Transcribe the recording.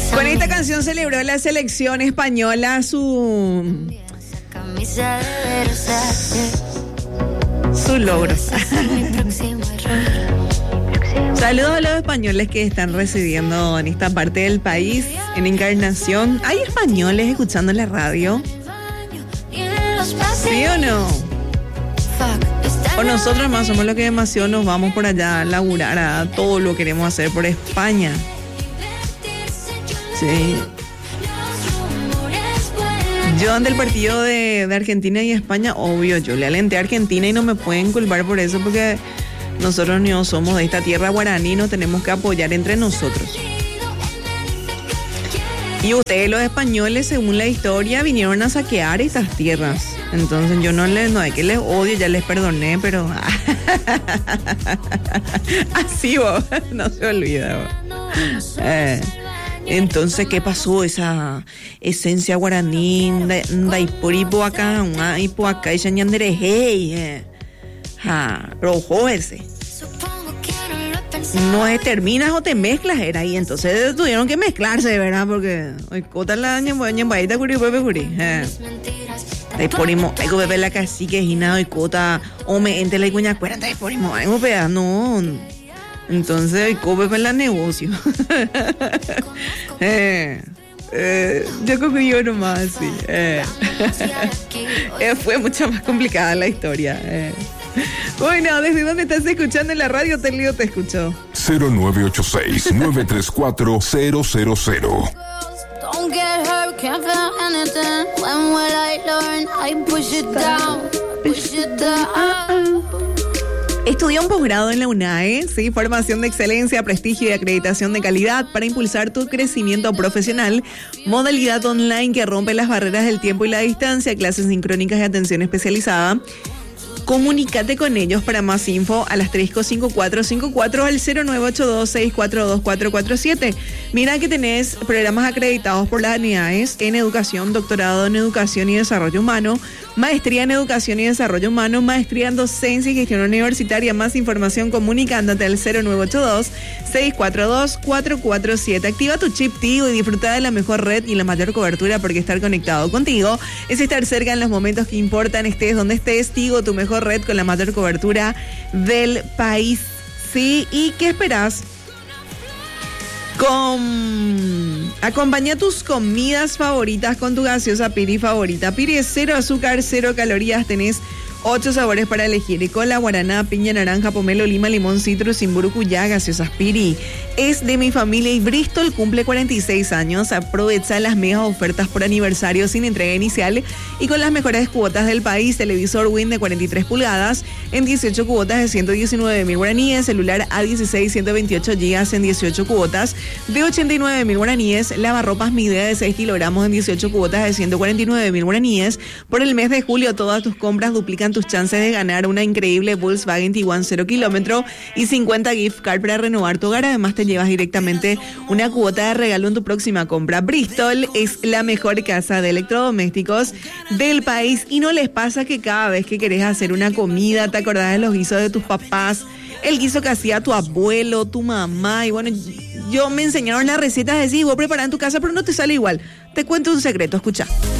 Con esta canción celebró la selección española su logro. Saludos a los españoles que están residiendo en esta parte del país, en Encarnación. ¿Hay españoles escuchando la radio? ¿Sí o no? O nosotros más somos los que demasiado nos vamos por allá a laburar, a todo lo queremos hacer por España. Sí. Yo ante el partido de Argentina y España, obvio, yo le alenté a Argentina y no me pueden culpar por eso porque nosotros no somos de esta tierra guaraní, nos tenemos que apoyar entre nosotros. Y ustedes los españoles, según la historia, vinieron a saquear estas tierras. Entonces yo no es que les odio, ya les perdoné, pero así vos, no se olvida vos. Entonces, ¿qué pasó? Esa esencia guaraní, Daipuripo acá, Ipoacá y Chañanderejey, rojo ese. No terminas o te mezclas, era ahí. Entonces tuvieron que mezclarse, ¿verdad? Porque hoy cota la ñambaita curi pepe curi. Daiporimo, hay que beber la cacique y nada, y cota, o me ente la cuña cuera, daiporimo, hay un pedazo, no. Entonces, hay que beber la negocio. Yo creo que yo nomás, sí. Fue mucho más complicada la historia. Bueno, ¿desde dónde estás escuchando en la radio? Te escucho. 0986-934-000. Don't get hurt, can't feel anything. When will I learn? I push it down, push it down. Estudia un posgrado en la UNAE, ¿sí? Formación de excelencia, prestigio y acreditación de calidad para impulsar tu crecimiento profesional. Modalidad online que rompe las barreras del tiempo y la distancia, clases sincrónicas y atención especializada. Comunícate con ellos para más info a las 355454 al 0982-642-447. Mira que tenés programas acreditados por las unidades en educación, doctorado en educación y desarrollo humano, maestría en educación y desarrollo humano, maestría en docencia y gestión universitaria. Más información comunicándote al 0982-642-447. Activa tu chip Tigo y disfruta de la mejor red y la mayor cobertura, porque estar conectado contigo es estar cerca en los momentos que importan, estés donde estés. Tigo, tu mejor red con la mayor cobertura del país. ¿Sí? ¿Y qué esperás? Acompaña tus comidas favoritas con tu gaseosa Piri favorita. Piri es 0 azúcar, 0 calorías. Tenés 8 sabores para elegir: y cola, guaraná, piña, naranja, pomelo, lima, limón, citrus, simburucuyá. Gaseosas Piri es de mi familia y Bristol cumple 46 años. Aprovecha las megas ofertas por aniversario sin entrega inicial y con las mejores cuotas del país. Televisor Win de 43 pulgadas en 18 cuotas de 119.000 guaraníes. Celular A16 128 GB en 18 cuotas de 89.000 guaraníes. Lavarropas Midea de 6 kilogramos en 18 cuotas de 149.000 guaraníes. Por el mes de julio, todas tus compras duplican tus chances de ganar una increíble Volkswagen Tiguan 0 kilómetro y 50 gift card para renovar tu hogar. Además, te llevas directamente una cuota de regalo en tu próxima compra. Bristol es la mejor casa de electrodomésticos del país. Y no les pasa que cada vez que querés hacer una comida te acordás de los guisos de tus papás, el guiso que hacía tu abuelo, tu mamá? Y bueno, yo me enseñaron las recetas así, vos preparás en tu casa, pero no te sale igual. Te cuento un secreto, escucha.